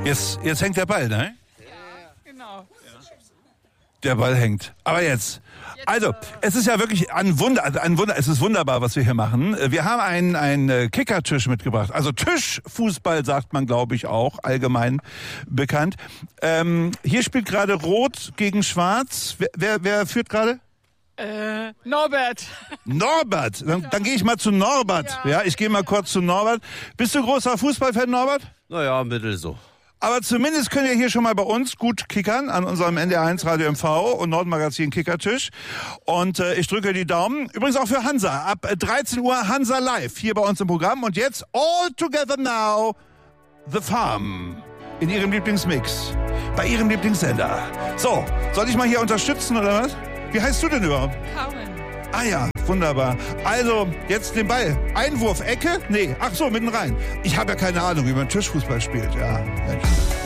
Jetzt hängt der Ball, ne? Genau. Der Ball hängt. Aber jetzt. Also, es ist ja wirklich ein Wunder. Es ist wunderbar, was wir hier machen. Wir haben einen Kickertisch mitgebracht. Also Tischfußball sagt man, glaube ich, auch allgemein bekannt. Hier spielt gerade Rot gegen Schwarz. Wer führt gerade? Norbert. Norbert. Dann gehe ich mal zu Norbert. Ja, ich gehe mal kurz zu Norbert. Bist du großer Fußballfan, Norbert? Naja, mittel so. Aber zumindest könnt ihr hier schon mal bei uns gut kickern an unserem NDR1 Radio MV und Nordmagazin Kickertisch. Und ich drücke die Daumen. Übrigens auch für Hansa. Ab 13 Uhr Hansa Live hier bei uns im Programm. Und jetzt All Together Now, The Farm. In ihrem Lieblingsmix. Bei ihrem Lieblingssender. So, soll ich mal hier unterstützen oder was? Wie heißt du denn überhaupt? Carmen. Ah ja, wunderbar. Also, jetzt den Ball. Einwurf, Ecke? Nee, ach so, mitten rein. Ich habe ja keine Ahnung, wie man Tischfußball spielt. Ja, Mensch.